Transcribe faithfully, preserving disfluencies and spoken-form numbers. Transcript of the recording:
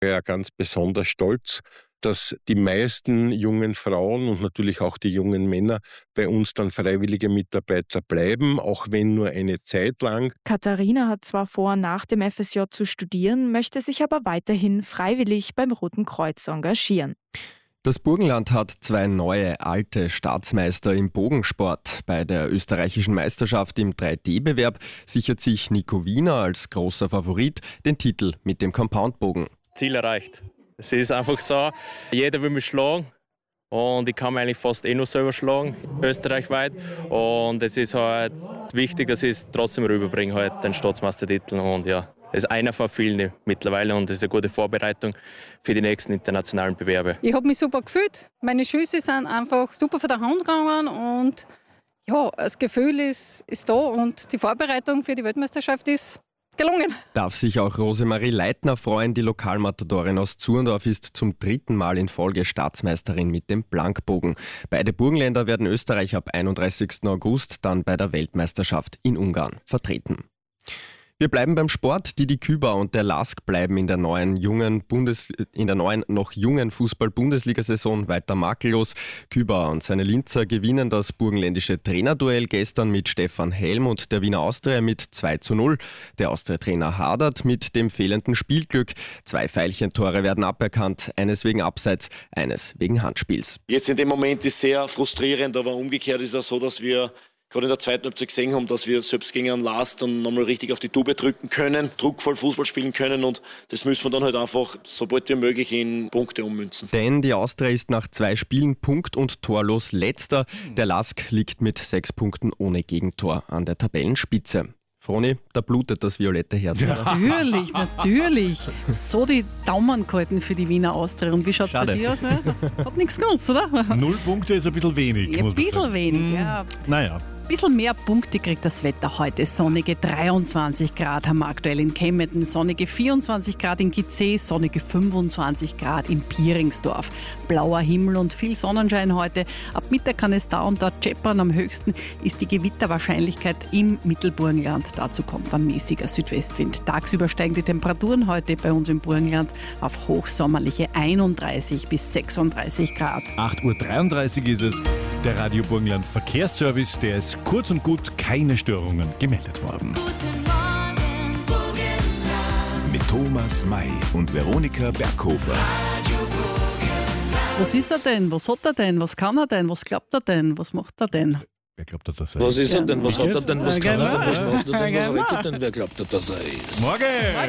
ja ganz besonders stolz, dass die meisten jungen Frauen und natürlich auch die jungen Männer bei uns dann freiwillige Mitarbeiter bleiben, auch wenn nur eine Zeit lang. Katharina hat zwar vor, nach dem F S J zu studieren, möchte sich aber weiterhin freiwillig beim Roten Kreuz engagieren. Das Burgenland hat zwei neue, alte Staatsmeister im Bogensport. Bei der österreichischen Meisterschaft im drei D-Bewerb sichert sich Nico Wiener als großer Favorit den Titel mit dem Compoundbogen. Ziel erreicht. Es ist einfach so, jeder will mich schlagen und ich kann mich eigentlich fast eh nur selber schlagen, österreichweit. Und es ist halt wichtig, dass ich es trotzdem rüberbringe, halt den Staatsmeistertitel. Und ja, es ist einer von vielen mittlerweile und es ist eine gute Vorbereitung für die nächsten internationalen Bewerbe. Ich habe mich super gefühlt. Meine Schüsse sind einfach super von der Hand gegangen und ja, das Gefühl ist, ist da und die Vorbereitung für die Weltmeisterschaft ist gelungen. Darf sich auch Rosemarie Leitner freuen. Die Lokalmatadorin aus Zurndorf ist zum dritten Mal in Folge Staatsmeisterin mit dem Blankbogen. Beide Burgenländer werden Österreich ab einunddreißigsten August dann bei der Weltmeisterschaft in Ungarn vertreten. Wir bleiben beim Sport. Didi Küber und der Lask bleiben in der neuen, jungen Bundes, in der neuen noch jungen Fußball-Bundesliga-Saison weiter makellos. Küber und seine Linzer gewinnen das burgenländische Trainerduell gestern mit Stefan Helm und der Wiener Austria mit zwei zu null. Der Austria-Trainer hadert mit dem fehlenden Spielglück. Zwei Veilchentore werden aberkannt, eines wegen Abseits, eines wegen Handspiels. Jetzt in dem Moment ist sehr frustrierend, aber umgekehrt ist es so, dass wir gerade in der zweiten Halbzeit gesehen haben, dass wir selbst gegen einen Last dann nochmal richtig auf die Tube drücken können, druckvoll Fußball spielen können und das müssen wir dann halt einfach, sobald wie möglich, in Punkte ummünzen. Denn die Austria ist nach zwei Spielen punkt- und torlos letzter. Der Lask liegt mit sechs Punkten ohne Gegentor an der Tabellenspitze. Froni, da blutet das violette Herz. Ja. Natürlich, natürlich. So die Daumen gehalten für die Wiener Austria. Und wie schaut es bei dir aus? Ne? Hat nichts genutzt, oder? Null Punkte ist ein bisschen wenig. Ja, ein bisschen wenig, ja. Naja. Ein bisschen mehr Punkte kriegt das Wetter heute. Sonnige dreiundzwanzig Grad haben wir aktuell in Kempten, sonnige vierundzwanzig Grad in Gizeh, sonnige fünfundzwanzig Grad in Pieringsdorf. Blauer Himmel und viel Sonnenschein heute. Ab Mittag kann es da und dort scheppern. Am höchsten ist die Gewitterwahrscheinlichkeit im Mittelburgenland. Dazu kommt ein mäßiger Südwestwind. Tagsüber steigen die Temperaturen heute bei uns im Burgenland auf hochsommerliche einunddreißig bis sechsunddreißig Grad. acht Uhr dreiunddreißig ist es. Der Radio Burgenland Verkehrsservice, der ist kurz und gut keine Störungen gemeldet worden. Guten Morgen, Burgenland. Mit Thomas May und Veronika Berghofer. Radio Burgenland. Was ist er denn? Was hat er denn? Was kann er denn? Was glaubt er denn? Was macht er denn? Wer glaubt er, dass er Was ist? ist er denn? Was hat er denn? Was kann er denn? Was macht er denn? Was Genau. redet er denn? Wer glaubt er, dass er ist? Morgen!